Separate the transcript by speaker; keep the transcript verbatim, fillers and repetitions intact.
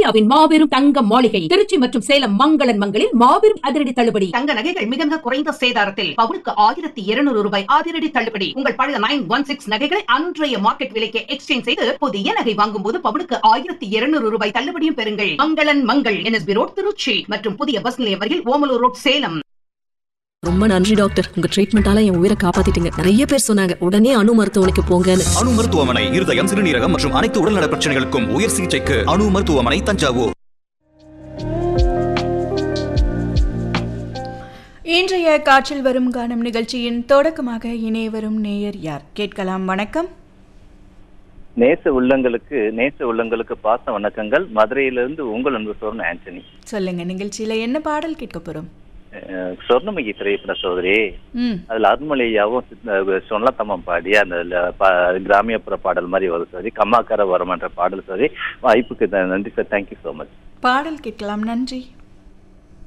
Speaker 1: இந்தியாவின் மாபெரும் தங்க மாளிகை திருச்சி மற்றும் சேலம் மங்களன் மங்களில் மாபெரும் அதிரடி தள்ளுபடி.
Speaker 2: தங்க நகைகள் மிக மிக குறைந்த சேதாரத்தில் பவுனுக்கு ஆயிரத்தி இருநூறு ரூபாய் அதிரடி தள்ளுபடி. உங்கள் பழைய நைன் ஒன் சிக்ஸ் நகைகளை அன்றைய மார்க்கெட் விலைக்கு எக்ஸ்சேஞ்ச் செய்து புதிய நகை வாங்கும் போது பவுனுக்கு ஆயிரத்தி இருநூறு ரூபாய் தள்ளுபடியும் பெறுங்கள். மங்களன் மங்கள் என்எஸ்பி ரோட் திருச்சி மற்றும் புதிய பஸ் நிலையம் அருகில் ஓமலூர் ரோட் சேலம்.
Speaker 3: ரொம்ப நன்றி டாக்டர், உங்க ட்ரீட்மெண்டால என் உயிரை காப்பாத்திட்டீங்க. நிறைய பேர் சொன்னாங்க உடனே அணு மருத்துவமனைக்கு போங்கன்னு.
Speaker 4: அணு மருத்துவமனை இருதயம், சிறுநீரகம் மற்றும் அனைத்து உடல்நல பிரச்சனைகளுக்கும் உயர் சிகிச்சைக்கு அணு மருத்துவமனை, தஞ்சாவூர்.
Speaker 5: இன்றைய காற்றில் வரும் கானம் நிகழ்ச்சியின் தொடக்கமாக இணைய வரும் நேயர் யார் கேட்கலாம். வணக்கம்.
Speaker 6: நேச உள்ளங்களுக்கு நேச உள்ளங்களுக்கு பாச வணக்கங்கள். மதுரையிலிருந்து உங்கள் அன்பு சோர்ண ஆண்டனி.
Speaker 5: சொல்லுங்க, நிகழ்ச்சியில என்ன பாடல் கேட்க போறோம்?
Speaker 6: சொர்ணமகி திரைப்பட சோதரி, அதுல அருண்மலையாவும் சொன்னத்தம்மம் பாடி அந்த கிராமியப்புற பாடல் மாதிரி வரும் சோதரி. கம்மாக்கார வரமன்ற பாடல் சோதரி. வாய்ப்புக்கு நன்றி சார். Thank you so much.
Speaker 5: பாடல் கேட்கலாம். நன்றி.